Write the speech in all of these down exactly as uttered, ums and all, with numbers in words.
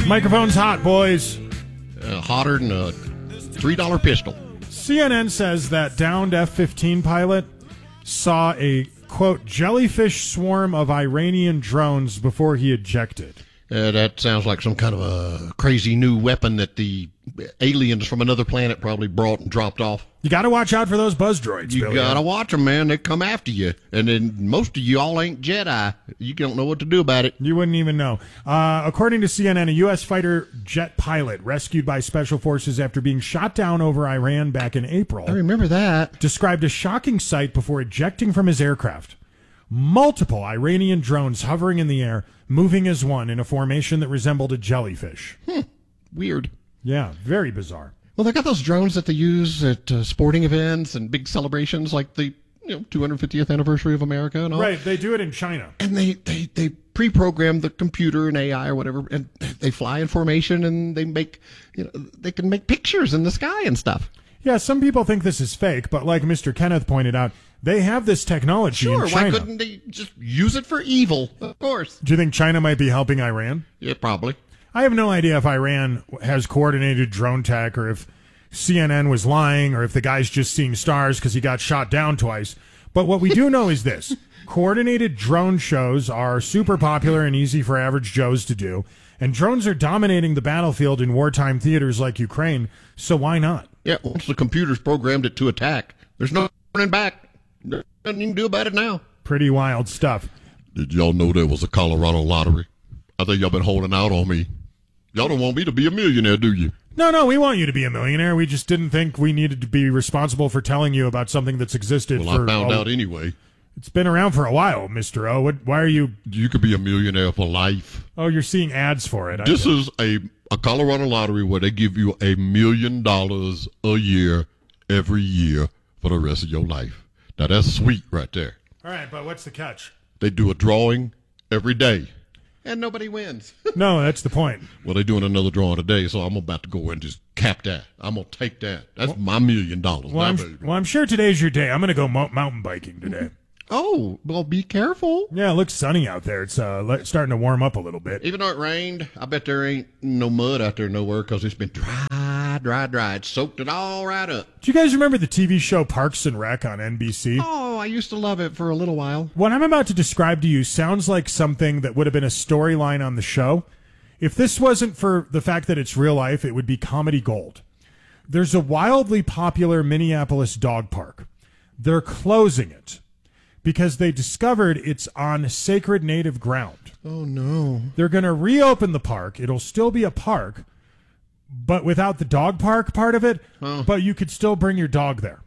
Microphone's hot, boys. Uh, hotter than a three dollar pistol. C N N says that downed F fifteen pilot saw a, quote, jellyfish swarm of Iranian drones before he ejected. Uh, that sounds like some kind of a crazy new weapon that the aliens from another planet probably brought and dropped off. You got to watch out for those buzz droids, You Billy. gotta watch them, man. They come after you. And then most of you all ain't Jedi. You don't know what to do about it. You wouldn't even know. Uh, according to C N N, a U S fighter jet pilot rescued by special forces after being shot down over Iran back in April I remember that. described a shocking sight before ejecting from his aircraft. Multiple Iranian drones hovering in the air, moving as one in a formation that resembled a jellyfish. Hmm. Weird. Yeah, very bizarre. Well, they got those drones that they use at uh, sporting events and big celebrations like the you know two hundred fiftieth anniversary of America and all. Right, they do it in China. And they, they, they pre-program the computer and A I or whatever, and they fly in formation and they make, you know, they can make pictures in the sky and stuff. Yeah, some people think this is fake, but like Mister Kenneth pointed out, they have this technology Sure, in China. why couldn't they just use it for evil? Of course. Do you think China might be helping Iran? Yeah, probably. I have no idea if Iran has coordinated drone tech or if C N N was lying or if the guy's just seeing stars because he got shot down twice. But what we do know is this. Coordinated drone shows are super popular and easy for average Joes to do. And drones are dominating the battlefield in wartime theaters like Ukraine, so why not? Yeah, once the computer's programmed it to attack, there's no turning back. There's nothing you can do about it now. Pretty wild stuff. Did y'all know there was a Colorado lottery? I think y'all been holding out on me. Y'all don't want me to be a millionaire, do you? No, no, we want you to be a millionaire. We just didn't think we needed to be responsible for telling you about something that's existed Well, for... I found oh, out anyway. It's been around for a while, Mister O. What, why are you... You could be a millionaire for life. Oh, you're seeing ads for it. I This get- is a, a Colorado lottery where they give you a million dollars a year every year for the rest of your life. Now, that's sweet right there. All right, but what's the catch? They do a drawing every day, and nobody wins. No, that's the point. Well, they're doing another drawing today, so I'm about to go and just cap that. I'm going to take that. That's my million dollars. Well now, I'm, baby. well, I'm sure today's your day. I'm going to go mo- mountain biking today. Oh, well, be careful. Yeah, it looks sunny out there. It's uh, le- starting to warm up a little bit. Even though it rained, I bet there ain't no mud out there nowhere because it's been dry, dry, dry. It soaked it all right up. Do you guys remember the T V show Parks and Rec on N B C? Oh, I used to love it for a little while. What I'm about to describe to you sounds like something that would have been a storyline on the show. If this wasn't for the fact that it's real life, it would be comedy gold. There's a wildly popular Minneapolis dog park. They're closing it because they discovered it's on sacred native ground. Oh, no. They're going to reopen the park. It'll still be a park, but without the dog park part of it, Oh. but you could still bring your dog there.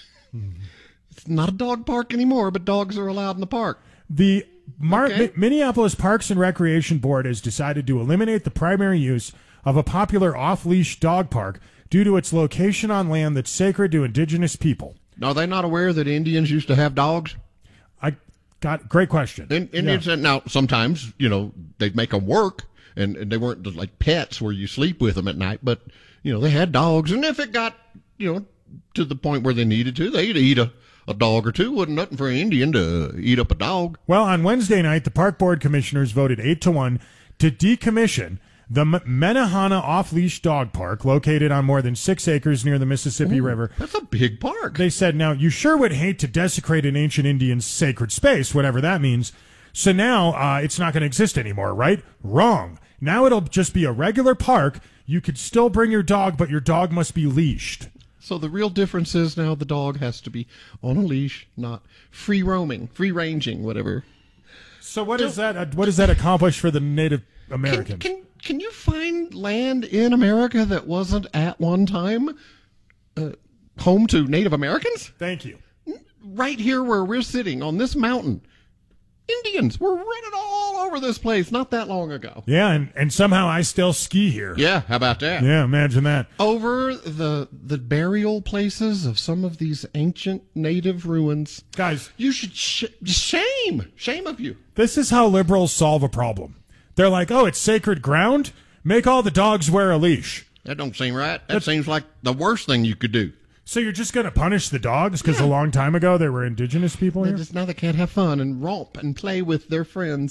It's not a dog park anymore, but dogs are allowed in the park. The Mar- Okay. Mi- Minneapolis Parks and Recreation Board has decided to eliminate the primary use of a popular off-leash dog park due to its location on land that's sacred to indigenous people. Are they not aware that Indians used to have dogs? I got great question. In, Indians, Yeah. now, sometimes, you know, they'd make them work, and, and they weren't just like pets where you sleep with them at night, but, you know, they had dogs, and if it got, you know, to the point where they needed to, they'd eat a, a dog or two. Wasn't nothing for an Indian to eat up a dog. Well, on Wednesday night, the park board commissioners voted eight to one to decommission the M- Menahana off-leash dog park located on more than six acres near the Mississippi River. That's a big park. They said, now, you sure would hate to desecrate an ancient Indian's sacred space, whatever that means. So now uh, it's not going to exist anymore, right? Wrong. Now it'll just be a regular park. You could still bring your dog, but your dog must be leashed. So the real difference is now the dog has to be on a leash, not free roaming, free ranging, whatever. So what is that? Uh, what does that accomplish for the Native American? Can, can can you find land in America that wasn't at one time uh, home to Native Americans? Thank you. Right here where we're sitting on this mountain, Indians were running all over this place not that long ago. Yeah, and, and somehow I still ski here. Yeah, how about that? Yeah, imagine that. Over the the burial places of some of these ancient native ruins. Guys, You should sh- shame, shame of you. this is how liberals solve a problem. They're like, oh, it's sacred ground? Make all the dogs wear a leash. That don't seem right. That seems like the worst thing you could do. So you're just going to punish the dogs because a long time ago there were indigenous people They here? just now they can't have fun and romp and play with their friends.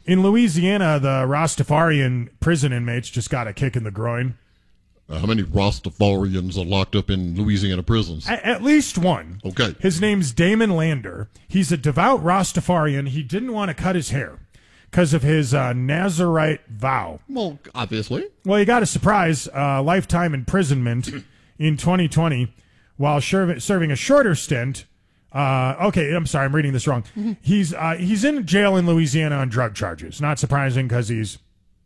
In Louisiana, the Rastafarian prison inmates just got a kick in the groin. Uh, how many Rastafarians are locked up in Louisiana prisons? A- at least one. Okay. His name's Damon Lander. He's a devout Rastafarian. He didn't want to cut his hair because of his uh, Nazarite vow. Well, obviously. Well, he got a surprise uh, lifetime imprisonment in twenty twenty while sher- serving a shorter stint. Uh, okay, I'm sorry, I'm reading this wrong. He's uh, he's in jail in Louisiana on drug charges. Not surprising because he's,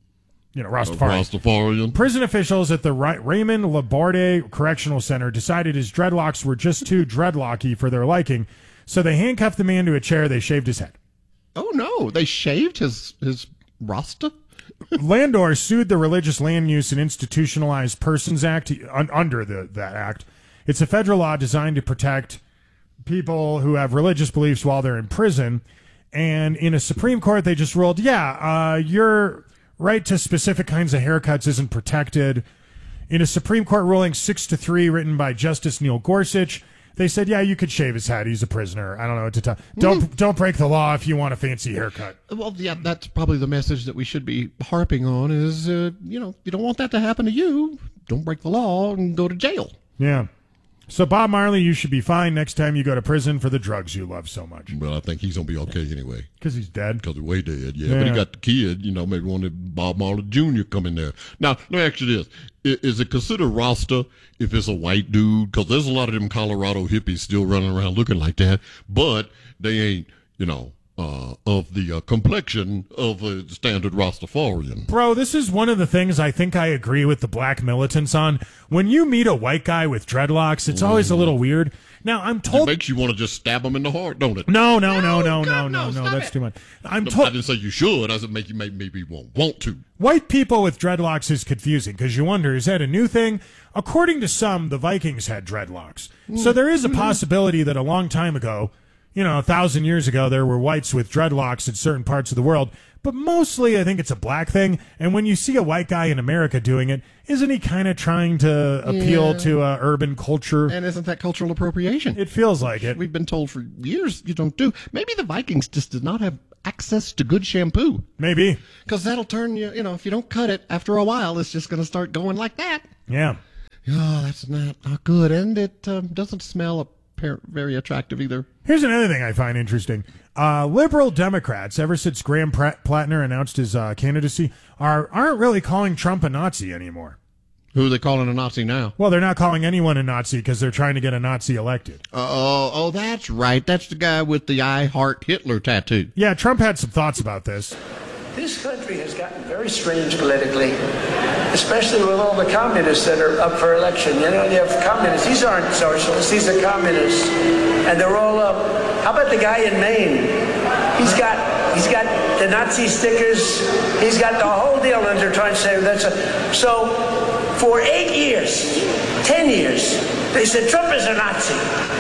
you know, Rastafarian. Rastafarian. Prison officials at the Ra- Raymond Labarde Correctional Center decided his dreadlocks were just too dreadlocky for their liking, so they handcuffed the man to a chair. They shaved his head. Oh, no. They shaved his, his Rasta? Landor sued the Religious Land Use and Institutionalized Persons Act un- under the, that act. It's a federal law designed to protect people who have religious beliefs while they're in prison. And in a Supreme Court, they just ruled, yeah, uh, your right to specific kinds of haircuts isn't protected. In a Supreme Court ruling six to three written by Justice Neil Gorsuch, they said, yeah, you could shave his head. He's a prisoner. I don't know what to tell. Don't mm. don't break the law if you want a fancy haircut. Well, yeah, that's probably the message that we should be harping on is, uh, you know, you don't want that to happen to you. Don't break the law and go to jail. Yeah. So, Bob Marley, you should be fine next time you go to prison for the drugs you love so much. Well, I think he's going to be okay anyway. Because he's dead? Because he's way dead, yeah. yeah. But he got the kid, you know, maybe one of Bob Marley Junior come in there. Now, let me ask you this. Is, is it considered Rasta if it's a white dude? Because there's a lot of them Colorado hippies still running around looking like that, but they ain't, you know, Uh, of the uh, complexion of a standard Rastafarian. Bro, this is one of the things I think I agree with the black militants on. When you meet a white guy with dreadlocks, it's always a little weird. Now, I'm told... It makes you want to just stab him in the heart, don't it? No, no, no, no, no, God, no, no, no, that's it. too much. I'm no, told... I didn't say you should. I said make you make maybe won't want to. White people with dreadlocks is confusing because you wonder, is that a new thing? According to some, the Vikings had dreadlocks. Mm. So there is a possibility that a long time ago... You know, a thousand years ago, there were whites with dreadlocks in certain parts of the world, but mostly I think it's a black thing. And when you see a white guy in America doing it, isn't he kind of trying to appeal yeah. to uh, urban culture? And isn't that cultural appropriation? It feels like it. We've been told for years you don't do. Maybe the Vikings just did not have access to good shampoo. Maybe. Because that'll turn you, you know, if you don't cut it, after a while, it's just going to start going like that. Yeah. Oh, that's not, not good. And it um, doesn't smell very attractive either. Here's another thing I find interesting. Uh, liberal Democrats, ever since Graham Pratt- Plattner announced his uh, candidacy, are, aren't really calling Trump a Nazi anymore. Who are they calling a Nazi now? Well, they're not calling anyone a Nazi because they're trying to get a Nazi elected. Oh, oh, that's right. That's the guy with the I Heart Hitler tattoo. Yeah, Trump had some thoughts about this. This country has gotten very strange politically, especially with all the communists that are up for election. You know, you have communists. These aren't socialists. These are communists. And they're all up. How about the guy in Maine? He's got he's got the Nazi stickers. He's got the whole deal, and they're trying to say that's a... So for eight years, ten years, they said Trump is a Nazi.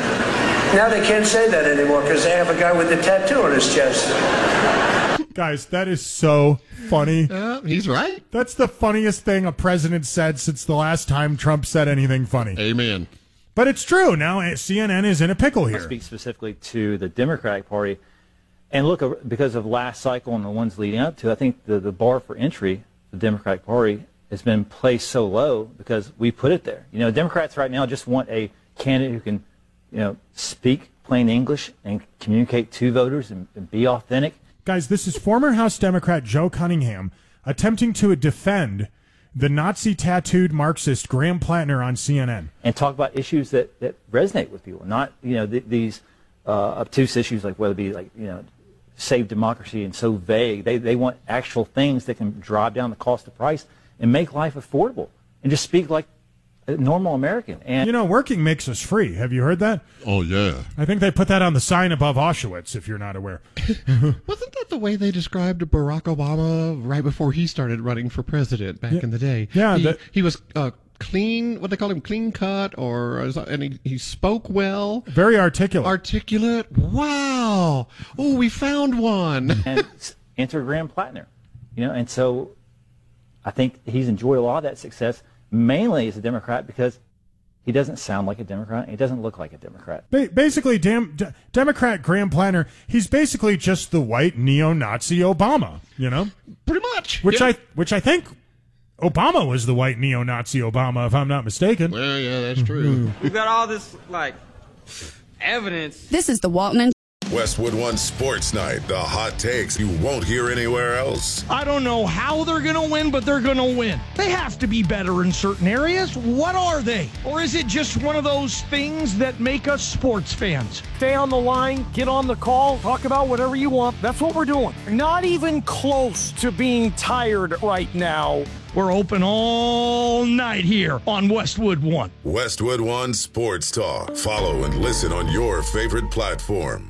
Now they can't say that anymore because they have a guy with a tattoo on his chest. Guys, that is so funny. Uh, he's right. That's the funniest thing a president said since the last time Trump said anything funny. Amen. But it's true. Now C N N is in a pickle here. I speak specifically to the Democratic Party. And look, because of last cycle and the ones leading up to, I think the, the bar for entry, the Democratic Party, has been placed so low because we put it there. You know, Democrats right now just want a candidate who can, you know, speak plain English and communicate to voters and, and be authentic. Guys, this is former House Democrat Joe Cunningham attempting to defend the Nazi tattooed Marxist Graham Plattner on C N N. And talk about issues that, that resonate with people, not, you know, th- these uh, obtuse issues like whether it be like, you know, save democracy and so vague. They, they want actual things that can drive down the cost of price and make life affordable and just speak like a normal American. And you know, working makes us free. Have you heard that? Oh, yeah. I think they put that on the sign above Auschwitz, if you're not aware. Wasn't that the way they described Barack Obama right before he started running for president back yeah. in the day? Yeah. He, that, he was uh, clean, what they call him, clean cut, or and he, he spoke well. Very articulate. Articulate. Wow. Oh, we found one. and enter Graham Plattner. You know, and so I think he's enjoyed a lot of that success, mainly as a Democrat, because He doesn't sound like a Democrat. He doesn't look like a Democrat. Ba- basically, Dem- D- Democrat Graham Planner, he's basically just the white neo-Nazi Obama, you know? Pretty much. Which yeah. I which I think Obama was the white neo-Nazi Obama, if I'm not mistaken. Well, yeah, that's true. We've got all this, like, evidence. This is the Walton and Westwood One Sports Night, the hot takes you won't hear anywhere else. I don't know how they're going to win, but they're going to win. They have to be better in certain areas. What are they? Or is it just one of those things that make us sports fans? Stay on the line, get on the call, talk about whatever you want. That's what we're doing. Not even close to being tired right now. We're open all night here on Westwood One. Westwood One Sports Talk. Follow and listen on your favorite platform.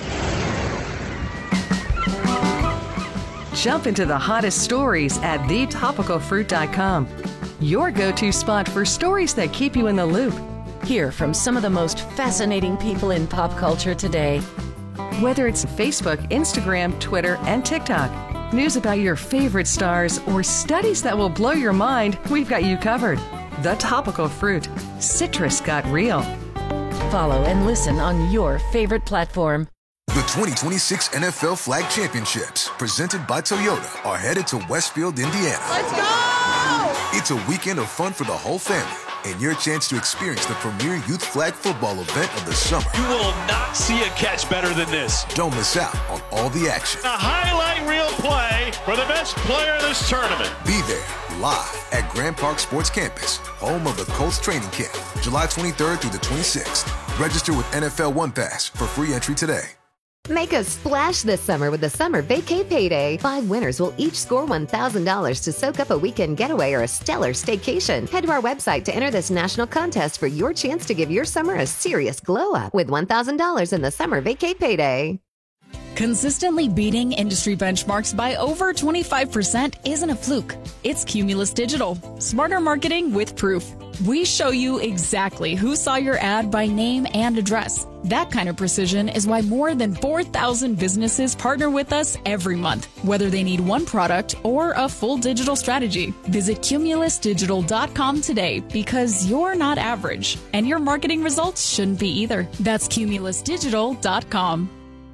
Jump into the hottest stories at the topical fruit dot com. Your go-to spot for stories that keep you in the loop. Hear from some of the most fascinating people in pop culture today. Whether it's Facebook, Instagram, Twitter, and TikTok, news about your favorite stars, or studies that will blow your mind, we've got you covered. The Topical Fruit. Citrus got real. Follow and listen on your favorite platform. The twenty twenty-six N F L Flag Championships, presented by Toyota, are headed to Westfield, Indiana. Let's go! It's a weekend of fun for the whole family and your chance to experience the premier youth flag football event of the summer. You will not see a catch better than this. Don't miss out on all the action. A highlight reel play for the best player in this tournament. Be there live at Grand Park Sports Campus, home of the Colts training camp, July twenty-third through the twenty-sixth. Register with N F L One Pass for free entry today. Make a splash this summer with the Summer Vacay Payday. Five winners will each score one thousand dollars to soak up a weekend getaway or a stellar staycation. Head to our website to enter this national contest for your chance to give your summer a serious glow up with one thousand dollars in the Summer Vacay Payday. Consistently beating industry benchmarks by over twenty-five percent isn't a fluke. It's Cumulus Digital. Smarter marketing with proof. We show you exactly who saw your ad by name and address. That kind of precision is why more than four thousand businesses partner with us every month, whether they need one product or a full digital strategy. Visit cumulus digital dot com today because you're not average, and your marketing results shouldn't be either. That's cumulus digital dot com.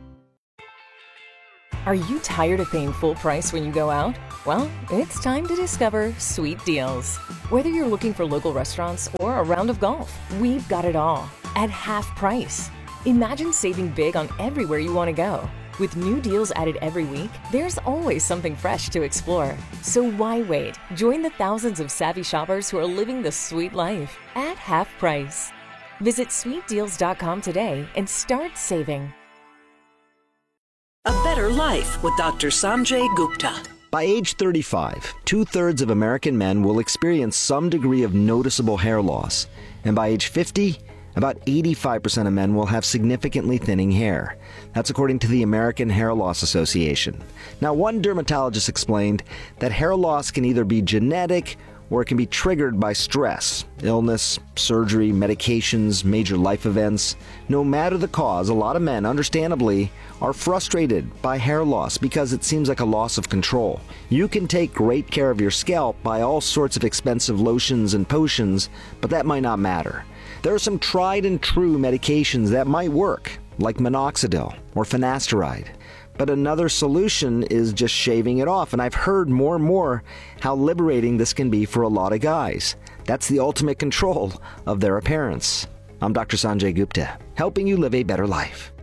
Are you tired of paying full price when you go out? Well, it's time to discover Sweet Deals. Whether you're looking for local restaurants or a round of golf, we've got it all at half price. Imagine saving big on everywhere you want to go. With new deals added every week, there's always something fresh to explore. So why wait? Join the thousands of savvy shoppers who are living the sweet life at half price. Visit sweet deals dot com today and start saving. A Better Life with Doctor Sanjay Gupta. By age thirty-five, two-thirds of American men will experience some degree of noticeable hair loss. And by age fifty, about eighty-five percent of men will have significantly thinning hair. That's according to the American Hair Loss Association. Now, one dermatologist explained that hair loss can either be genetic or it can be triggered by stress, illness, surgery, medications, major life events. No matter the cause, a lot of men, understandably, are frustrated by hair loss because it seems like a loss of control. You can take great care of your scalp by all sorts of expensive lotions and potions, but that might not matter. There are some tried and true medications that might work, like minoxidil or finasteride. But another solution is just shaving it off, and I've heard more and more how liberating this can be for a lot of guys. That's the ultimate control of their appearance. I'm Doctor Sanjay Gupta, helping you live a better life.